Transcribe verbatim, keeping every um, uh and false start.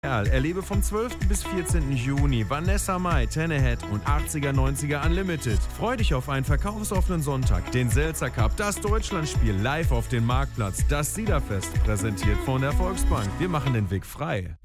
Erlebe vom zwölften bis vierzehnten Juni Vanessa Mai, Tennehead und achtziger neunziger Unlimited. Freu dich auf einen verkaufsoffenen Sonntag, den Selzer Cup, das Deutschlandspiel live auf dem Marktplatz, das Siederfest, präsentiert von der Volksbank. Wir machen den Weg frei.